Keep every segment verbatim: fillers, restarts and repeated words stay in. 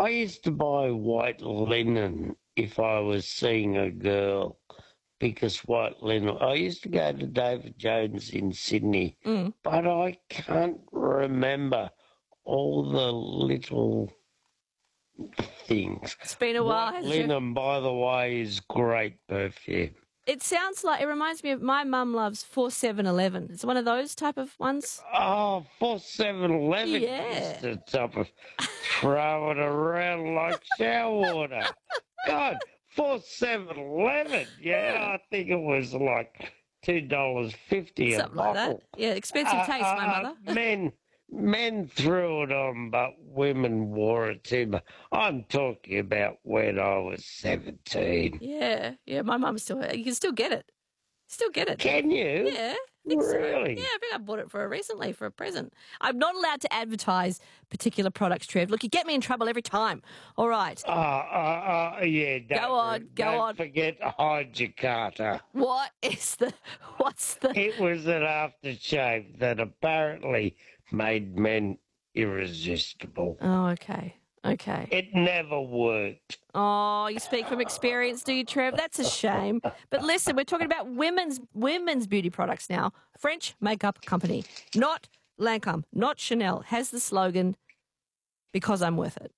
I used to buy white linen if I was seeing a girl, because white linen. I used to go to David Jones in Sydney, Mm. but I can't remember all the little things. It's been a while, White hasn't it? linen, by the way, is great perfume. It sounds like, it reminds me of, my mum loves four seven eleven. It's one of those type of ones. Oh, for seven eleven Yeah. used to top of throw it around like shower water. God, for seven eleven. Yeah, I think it was like two dollars fifty a Something like bottle. that. Yeah, expensive Uh, taste, my uh, mother. men, men threw it on, but women wore it too. But I'm talking about when I was seventeen. Yeah, yeah, my mum still, you can still get it. Still get it. Can you? Yeah, I think so. Really? Yeah, I think I bought it for her recently for a present. I'm not allowed to advertise particular products, Trev. Look, you get me in trouble every time. All right. Uh, uh, uh, yeah. Don't, Go on, go don't on. forget Hijacata. What is the, what's the... It was an aftershave that apparently made men irresistible. Oh, okay. Okay. It never worked. Oh, you speak from experience, do you, Trev? That's a shame. But listen, we're talking about women's women's beauty products now. French makeup company, not Lancome, not Chanel, has the slogan, "Because I'm worth it."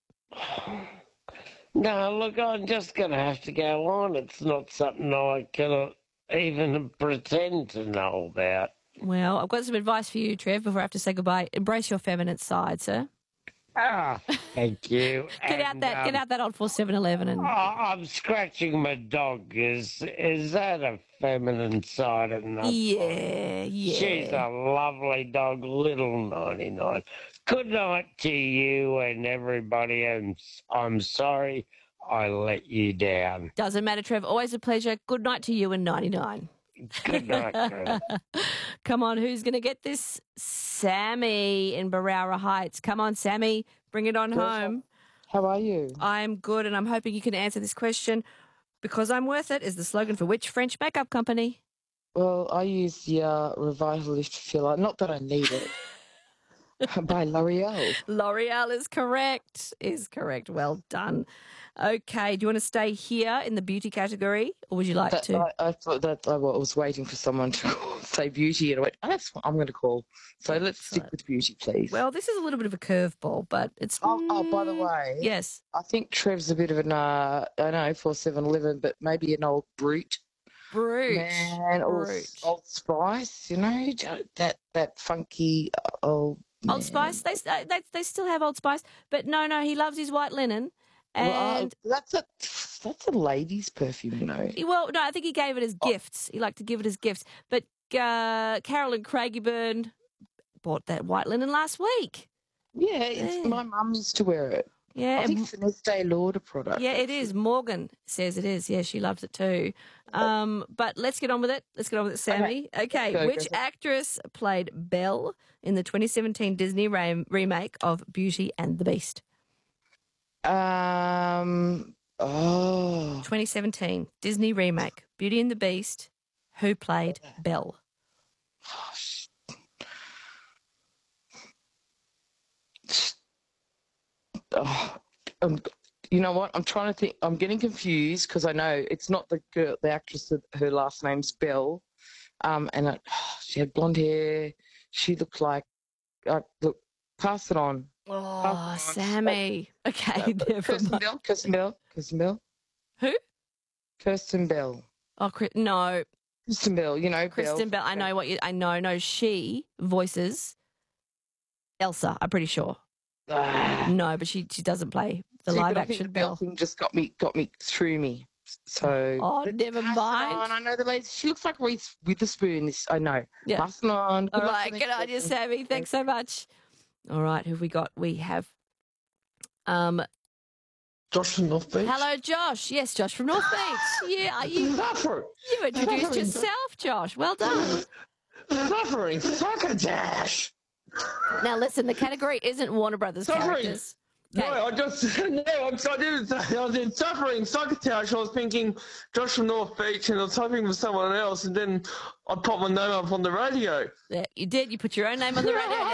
No, look, I'm just going to have to go on. It's not something I can even pretend to know about. Well, I've got some advice for you, Trev, before I have to say goodbye. Embrace your feminine side, sir. Ah, thank you. Get out And, that, um, get out that old four seven eleven and... Oh, I'm scratching my dog. Is is that a feminine side enough? Yeah, yeah. She's a lovely dog, little ninety-nine. Good night to you and everybody, and I'm sorry I let you down. Doesn't matter, Trev. Always a pleasure. Good night to you and ninety-nine. Good night, Chris. Come on, who's going to get this? Sammy in Barara Heights. Come on, Sammy, bring it on home. How are you? I'm good, and I'm hoping you can answer this question. Because I'm worth it is the slogan for which French makeup company? Well, I use the uh, Revitalift filler. Not that I need it. By L'Oreal. L'Oreal is correct. Is correct. Well done. Okay, do you want to stay here in the beauty category, or would you like That, to? I, I thought that I was waiting for someone to call, say beauty, and I went, oh, that's what I'm going to call. So let's stick Excellent. with beauty, please. Well, this is a little bit of a curveball, but it's... oh, oh, by the Mm, way, yes. I think Trev's a bit of an, uh, I know, for seven eleven, but maybe an old brute. Brute. Man, old, Brute. old Spice, you know, that, that funky old... Old man. Spice, they, they they still have Old Spice, but no, no, he loves his white linen. Well, uh, And, that's a that's a lady's perfume, you know. well, no, I think he gave it as Oh. gifts. He liked to give it as gifts. But uh, Carolyn Craigieburn bought that white linen last week. Yeah, it's, Yeah. my mum used to wear it. Yeah, I think and- it's an Estee Lauder product. yeah, it is. Morgan says it is. Yeah, she loves it too. Um, but let's get on with it. Let's get on with it, Sammy. Okay, Go, go, which go. actress played Belle in the twenty seventeen Disney ra- remake of Beauty and the Beast? Um. Oh. twenty seventeen Disney remake, Beauty and the Beast. Who played Belle? Oh, um, you know what? I'm trying to think. I'm getting confused because I know it's not the girl, the actress. That her last name's Belle, um, and it, she had blonde hair. She looked like. Uh, look, pass it on. Oh, on. Sammy. Okay, never Kirsten mind. Bell. Kirsten Bell. Kirsten Bell. Who? Kirsten Bell. Oh, Chris, no, Kristen Bell. You know, Kristen Bell. I know what you. I know. No, she voices Elsa. I'm pretty sure. Ah. No, but she she doesn't play the See, live but I think action the Bell Belle. thing just got me, got me through me. So Oh, let's never pass it mind. on. I know the lady. She looks like Reese Witherspoon. This I know. Yeah. Pass it on. Good All luck right, for good next on you, question. Sammy. Thanks so much. All right, who have we got? We have. Um, Josh from North Beach. hello, Josh. Yes, Josh from North Beach. Yeah, are you Suffering. you introduced yourself, Josh. Well done. Suffering. Succotash. Now listen, the category isn't Warner Brothers Suffering. characters. No, Okay. I just no, I'm, I didn't. I was in suffering succotash. I was thinking Josh from North Beach, and I was hoping for someone else, and then I popped my name up on the radio. Yeah, you did. You put your own name on the radio. Yeah.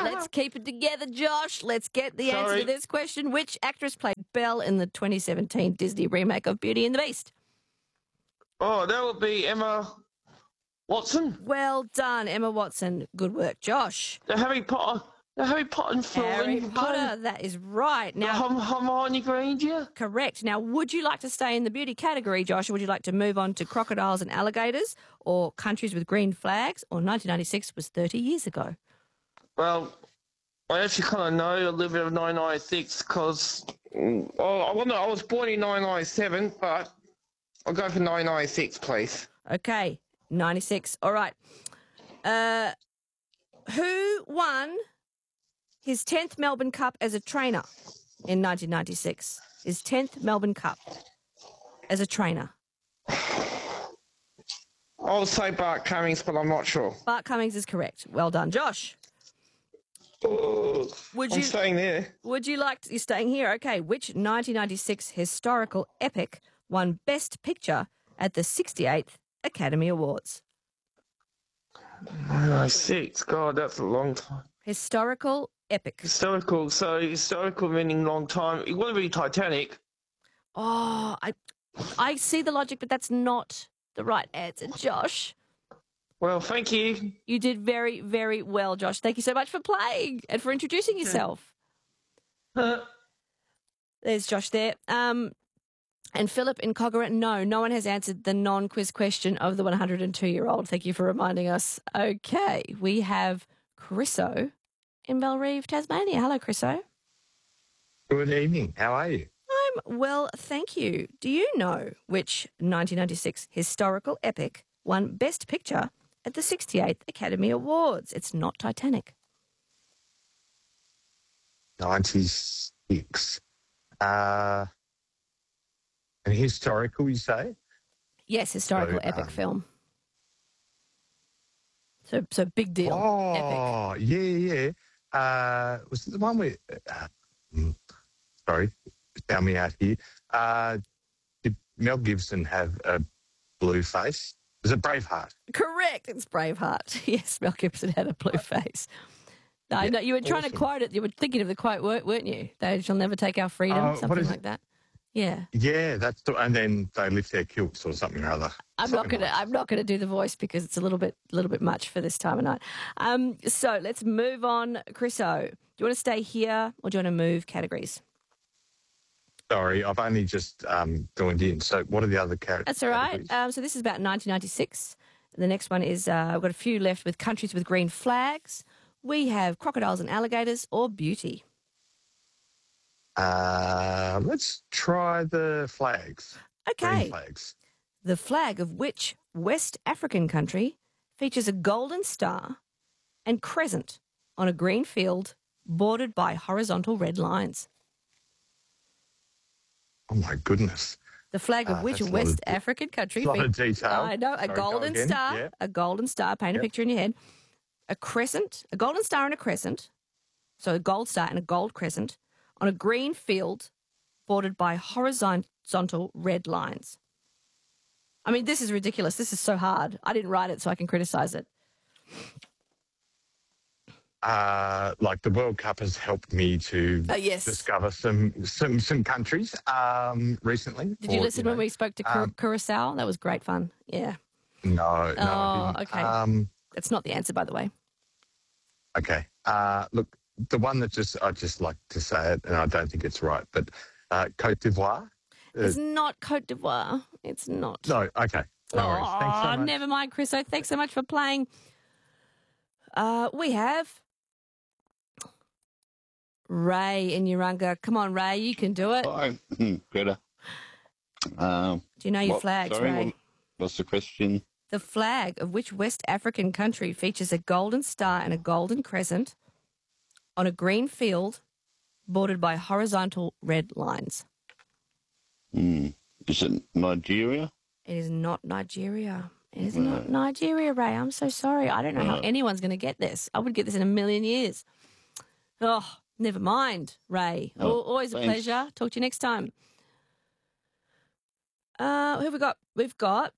Let's keep it together, Josh. Let's get the answer Sorry. to this question. Which actress played Belle in the twenty seventeen Disney remake of Beauty and the Beast? Oh, that would be Emma Watson. Well done, Emma Watson. Good work, Josh. The Harry Potter. The Harry Potter film. Harry and Potter, that is right. The Now, Herm- Hermione Granger. correct. Now, would you like to stay in the beauty category, Josh, or would you like to move on to crocodiles and alligators, or countries with green flags, or nineteen ninety-six was thirty years ago? Well, I actually kind of know a little bit of nine ninety-six because oh, I, wonder, I was born in nine ninety-seven, but I'll go for nine ninety-six, please. Okay, ninety-six. All right. Uh, who won his tenth Melbourne Cup as a trainer in nineteen ninety-six? His tenth Melbourne Cup as a trainer. I'll say Bart Cummings, but I'm not sure. Bart Cummings is correct. Well done, Josh. Oh, Would I'm you staying there. would you like to, you're staying here? Okay. Which nineteen ninety-six historical epic won Best Picture at the sixty-eighth Academy Awards? nine ninety-six. God, that's a long time. Historical epic. Historical. So historical meaning long time. It wouldn't be Titanic. Oh, I I see the logic, but that's not the right answer, Josh. Well, thank you. You did very, very well, Josh. Thank you so much for playing and for introducing yourself. Uh, There's Josh there. Um, and Philip in Kogarah, no, no one has answered the non-quiz question of the one hundred two-year-old. Thank you for reminding us. Okay, we have Chriso in Belrive, Tasmania. Hello, Chriso. Good evening. How are you? I'm well, thank you. Do you know which nineteen ninety-six historical epic won Best Picture at the sixty-eighth Academy Awards? It's not Titanic. ninety-six. Uh, and historical, you say? Yes, historical So, epic um, film. So, so big deal. Epic. Oh, yeah, yeah. Uh, was it the one where... Uh, mm, sorry, found me out here. Uh, did Mel Gibson have a blue face? Was it Braveheart? Correct. It's Braveheart. Yes, Mel Gibson had a blue face. No, I Yeah, know you were trying to awesome. quote it. You were thinking of the quote, weren't weren't you? They shall never take our freedom, Uh, what something is like it? that. Yeah. Yeah, that's the... And then they lift their kilts or something or other. I'm not Something gonna. like- I'm not gonna do the voice because it's a little bit, little bit much for this time of night. Um, so let's move on, Chriso. Do you want to stay here or do you want to move categories? Sorry, I've only just um, joined in. So what are the other characters? That's all right. Um, so this is about nineteen ninety-six. The next one is uh, we've got a few left with countries with green flags. We have crocodiles and alligators or beauty. Uh, let's try the flags. Green Okay. flags. The flag of which West African country features a golden star and crescent on a green field bordered by horizontal red lines? Oh my goodness. The flag of Ah, which that's a lot of West de- African country A lot of features... detail. I know, a Sorry, go golden again. star, Yeah. a golden star, paint a Yep. picture in your head, a crescent, a golden star and a crescent, so a gold star and a gold crescent on a green field bordered by horizontal red lines. I mean, this is ridiculous. This is so hard. I didn't write it so I can criticize it. Uh, like the World Cup has helped me to Uh, yes. discover some some some countries um, recently. Did you Or, listen when know, we spoke to Cur- um, Curacao? That was great fun. Yeah. No, no, Oh, I didn't. okay. Um, That's not the answer, by the way. okay. Uh, look, the one that just I just like to say it, and I don't think it's right, but uh, Cote d'Ivoire. Uh, It's not Cote d'Ivoire. It's not. no, okay. No worries. Thanks so Oh, much. never mind, Chris. So thanks so much for playing. Uh, we have Ray in Urunga. Come on, Ray, you can do it. Hi, Greta. Um, Do you know your what- flags, sorry, Ray? what- what's the question? The flag of which West African country features a golden star and a golden crescent on a green field bordered by horizontal red lines? Hmm. Is it Nigeria? It is not Nigeria. It is not Nigeria, Ray. I'm so sorry. I don't know how No. anyone's going to get this. I would get this in a million years. Oh, never mind, Ray. Oh, Al- Always a thanks. pleasure. Talk to you next time. Uh, who have we got? We've got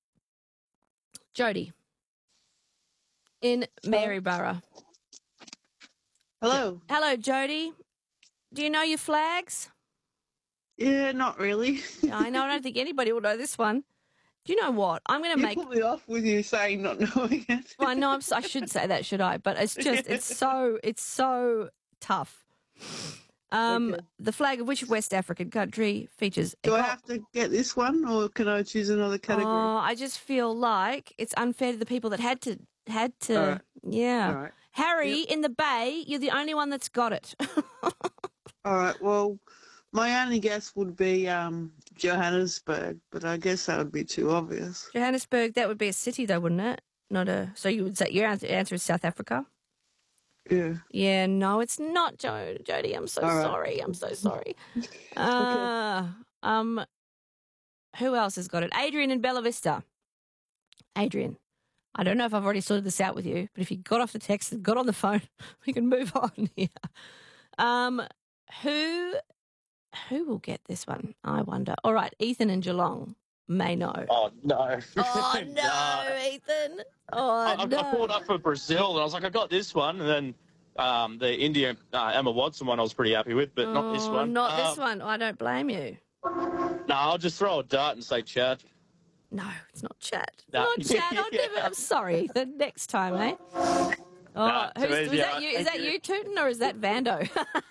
Jody in Maryborough. Hello. Hello, Jody. Do you know your flags? Yeah, not really. I know. I don't think anybody will know this one. Do you know what? I'm going to You make. put me off with you saying not knowing it. Well, I know I'm, s- I should say that, should I? But it's just, it's so, it's so tough. Um, Okay. The flag of which West African country features? a Do I gold- have to get this one, or can I choose another category? Oh, I just feel like it's unfair to the people that had to, had to. All right. Yeah. All right. Harry in the Bay, you're the only one that's got it. All right. Well, my only guess would be um, Johannesburg, but I guess that would be too obvious. Johannesburg, that would be a city, though, wouldn't it? Not a. So you would say your answer, answer is South Africa. Yeah. Yeah, no, it's not, jo- Jody. I'm so All right. sorry. I'm so sorry. Uh, um, who else has got it? Adrian in Bella Vista. Adrian, I don't know if I've already sorted this out with you, but if you got off the text and got on the phone, we can move on here. Um, who who will get this one? I wonder. All right, Ethan in Geelong may know. Oh, no. Oh no, Ethan. Oh I, I, no. I pulled up for Brazil and I was like, I got this one. And then um, the India uh, Emma Watson one I was pretty happy with, but not this Oh, one. Not this Um, one. I don't blame you. No, I'll just throw a dart and say Chad. No, it's not Chad. It's No. not Chad. I'll never, I'm sorry, Ethan. Next time, eh? Oh, Nah, who's, too was easy, that uh, you? Is thank that you. you, Tootin, or is that Vando?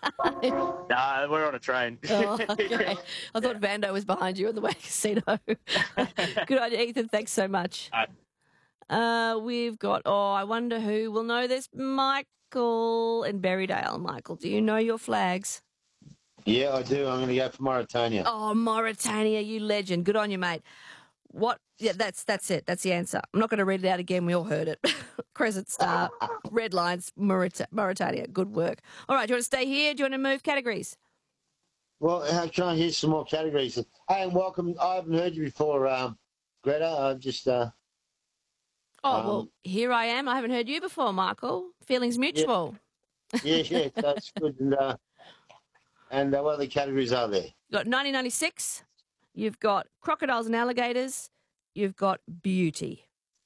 Nah, we're on a train. Oh, okay. I thought Vando was behind you on the way to casino. Good idea, Ethan. Thanks so much. All Uh, we've got, oh, I wonder who will know this. Michael in Berrydale. Michael, do you know your flags? Yeah, I do. I'm going to go for Mauritania. Oh, Mauritania, you legend. Good on you, mate. What? Yeah, that's that's it. That's the answer. I'm not going to read it out again. We all heard it. Crescent Star, red lines, Maurit- Mauritania. Good work. All right, do you want to stay here? Do you want to move categories? Well, how can I hear some more categories? Hey, and welcome. I haven't heard you before, um, Greta. I've just, uh, Oh, Um, well, here I am. I haven't heard you before, Michael. Feelings mutual. yeah, yeah, that's good. And, uh, and uh, what other categories are there? You've got nineteen ninety-six. You've got crocodiles and alligators. You've got beauty.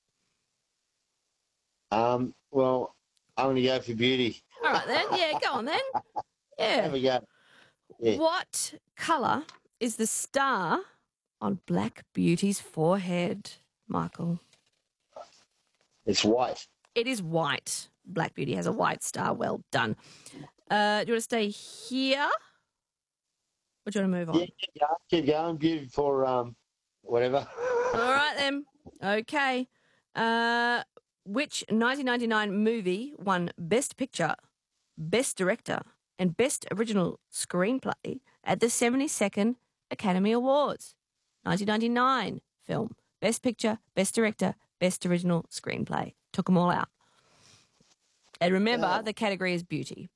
Um, well, I'm going to go for beauty. All right, then. Yeah, go on then. There Yeah. we go. Yeah. What colour is the star on Black Beauty's forehead, Michael? It's white. It is white. Black Beauty has a white star. Well done. Uh, do you want to stay here? Or do you want to move on? Yeah, keep going. Keep going. Beauty for um, whatever. All right, then. Okay. Uh, which nineteen ninety-nine movie won Best Picture, Best Director, and Best Original Screenplay at the seventy-second Academy Awards? nineteen ninety-nine film. Best Picture, Best Director, Best Original Screenplay. Took them all out. And remember, Yeah. the category is beauty.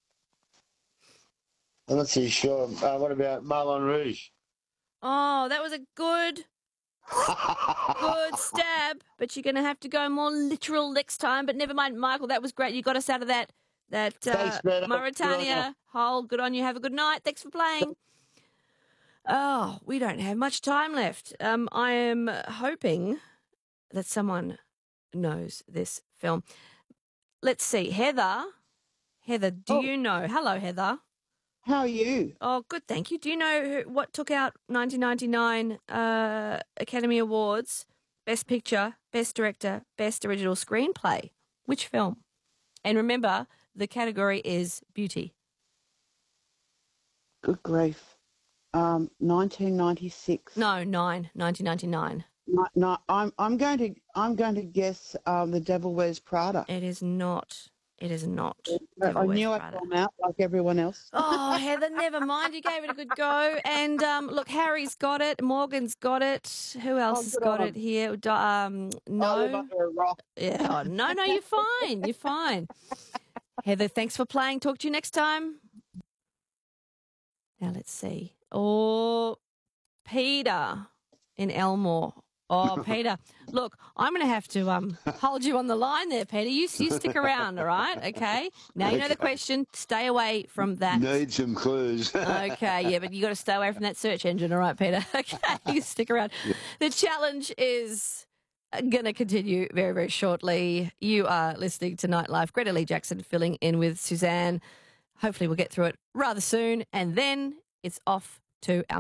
I'm not too sure. Uh, what about Marlon Rouge? Oh, that was a good, good stab. But you're going to have to go more literal next time. But never mind, Michael. That was great. You got us out of that that uh, Thanks, Greta. Mauritania hole. Good on you. Have a good night. Thanks for playing. Oh, we don't have much time left. Um, I am hoping that someone knows this film. Let's see, Heather. Heather, do Oh. you know? Hello, Heather. How are you? Oh, good, thank you. Do you know who, what took out nineteen ninety-nine uh, Academy Awards? Best Picture, Best Director, Best Original Screenplay. Which film? And remember, the category is beauty. Good grief. Um, nineteen ninety-six. No, nine, nineteen ninety-nine. No, no, I'm I'm going to I'm going to guess um, The Devil Wears Prada. It is not. It is not. I Devil Wears knew I'd Prada. come out like everyone else. Oh, Heather, never mind. You gave it a good go. And um, look, Harry's got it. Morgan's got it. Who else Oh, has good got on it here? Do- Um, I live no. under a rock. Yeah. Oh, no, no, you're fine. You're fine. Heather, thanks for playing. Talk to you next time. Now let's see. Oh, Peter in Elmore. Oh, Peter. Look, I'm going to have to um hold you on the line there, Peter. You, you stick around, all right? Okay. Now you know the question. Stay away from that. Need some clues. Okay, yeah, but you got to stay away from that search engine, all right, Peter? Okay, you stick around. The challenge is going to continue very, very shortly. You are listening to Nightlife. Greta Lee Jackson filling in with Suzanne. Hopefully we'll get through it rather soon. And then it's off to our